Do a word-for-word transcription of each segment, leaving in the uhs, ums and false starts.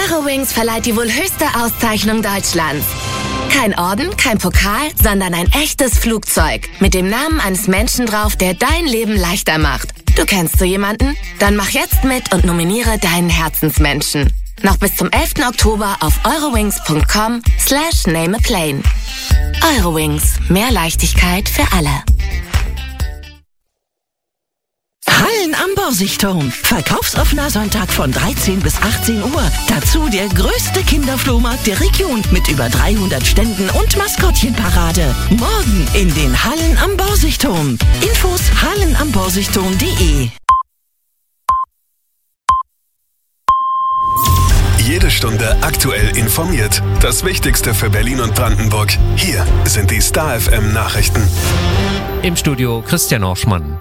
Eurowings verleiht die wohl höchste Auszeichnung Deutschlands. Kein Orden, kein Pokal, sondern ein echtes Flugzeug mit dem Namen eines Menschen drauf, der dein Leben leichter macht. Du kennst so jemanden? Dann mach jetzt mit und nominiere deinen Herzensmenschen. Noch bis zum elften Oktober auf eurowings.com slash name a plane. Eurowings. Mehr Leichtigkeit für alle. Hallen am Borsigturm. Verkaufsoffener Sonntag von dreizehn bis achtzehn Uhr. Dazu der größte Kinderflohmarkt der Region mit über dreihundert Ständen und Maskottchenparade. Morgen in den Hallen am Borsigturm. Infos hallen am borsigturm punkt de. Jede Stunde aktuell informiert. Das Wichtigste für Berlin und Brandenburg. Hier sind die Star F M Nachrichten. Im Studio Christian Orschmann.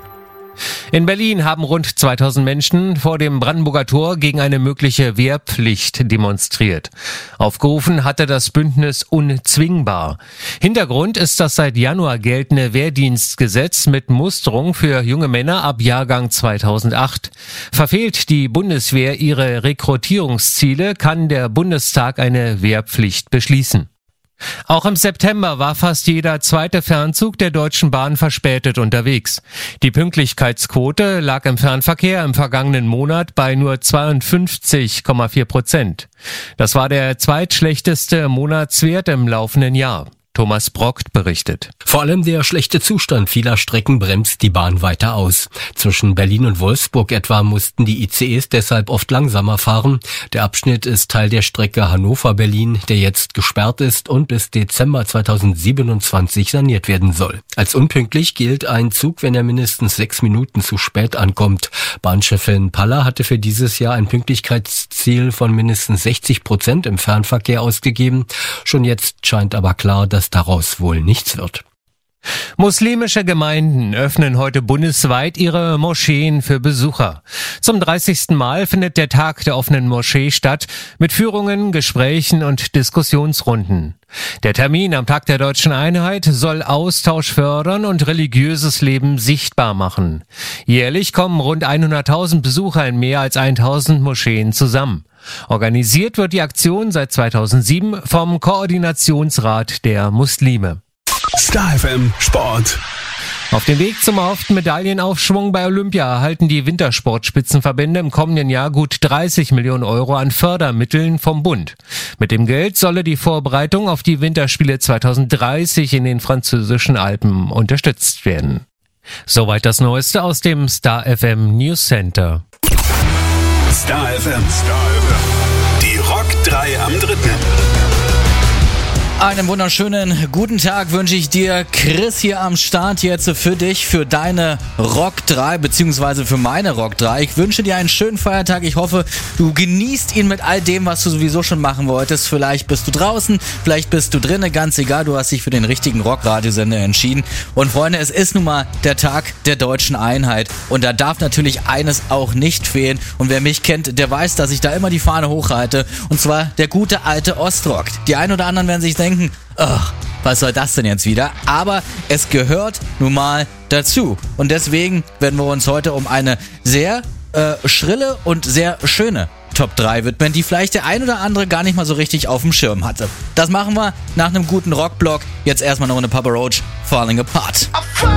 In Berlin haben rund zweitausend Menschen vor dem Brandenburger Tor gegen eine mögliche Wehrpflicht demonstriert. Aufgerufen hatte das Bündnis Unzwingbar. Hintergrund ist das seit Januar geltende Wehrdienstgesetz mit Musterung für junge Männer ab Jahrgang zweitausendacht. Verfehlt die Bundeswehr ihre Rekrutierungsziele, kann der Bundestag eine Wehrpflicht beschließen. Auch im September war fast jeder zweite Fernzug der Deutschen Bahn verspätet unterwegs. Die Pünktlichkeitsquote lag im Fernverkehr im vergangenen Monat bei nur zweiundfünfzig Komma vier Prozent. Das war der zweitschlechteste Monatswert im laufenden Jahr. Thomas Brockt berichtet. Vor allem der schlechte Zustand vieler Strecken bremst die Bahn weiter aus. Zwischen Berlin und Wolfsburg etwa mussten die I C Es deshalb oft langsamer fahren. Der Abschnitt ist Teil der Strecke Hannover-Berlin, der jetzt gesperrt ist und bis Dezember zweitausendsiebenundzwanzig saniert werden soll. Als unpünktlich gilt ein Zug, wenn er mindestens sechs Minuten zu spät ankommt. Bahnchefin Paller hatte für dieses Jahr ein Pünktlichkeitsziel von mindestens sechzig Prozent im Fernverkehr ausgegeben. Schon jetzt scheint aber klar, dass daraus wohl nichts wird. Muslimische Gemeinden öffnen heute bundesweit ihre Moscheen für Besucher. Zum dreißigsten Mal findet der Tag der offenen Moschee statt, mit Führungen, Gesprächen und Diskussionsrunden. Der Termin am Tag der Deutschen Einheit soll Austausch fördern und religiöses Leben sichtbar machen. Jährlich kommen rund hunderttausend Besucher in mehr als tausend Moscheen zusammen. Organisiert wird die Aktion seit zweitausendsieben vom Koordinationsrat der Muslime. Star F M Sport. Auf dem Weg zum erhofften Medaillenaufschwung bei Olympia erhalten die Wintersportspitzenverbände im kommenden Jahr gut dreißig Millionen Euro an Fördermitteln vom Bund. Mit dem Geld solle die Vorbereitung auf die Winterspiele zweitausenddreißig in den französischen Alpen unterstützt werden. Soweit das Neueste aus dem Star F M News Center. Star F M. Star F M. Die Rock drei am dritten. Einen wunderschönen guten Tag wünsche ich dir, Chris, hier am Start jetzt für dich, für deine Rock drei, beziehungsweise für meine Rock drei. Ich wünsche dir einen schönen Feiertag. Ich hoffe, du genießt ihn mit all dem, was du sowieso schon machen wolltest. Vielleicht bist du draußen, vielleicht bist du drinnen, ganz egal. Du hast dich für den richtigen Rock-Radiosender entschieden. Und Freunde, es ist nun mal der Tag der Deutschen Einheit. Und da darf natürlich eines auch nicht fehlen. Und wer mich kennt, der weiß, dass ich da immer die Fahne hochhalte. Und zwar der gute alte Ostrock. Die einen oder anderen werden sich denken, denken, ach, was soll das denn jetzt wieder? Aber es gehört nun mal dazu. Und deswegen werden wir uns heute um eine sehr äh, schrille und sehr schöne Top drei widmen, die vielleicht der ein oder andere gar nicht mal so richtig auf dem Schirm hatte. Das machen wir nach einem guten Rockblock. Jetzt erstmal noch eine Papa Roach, Falling Apart.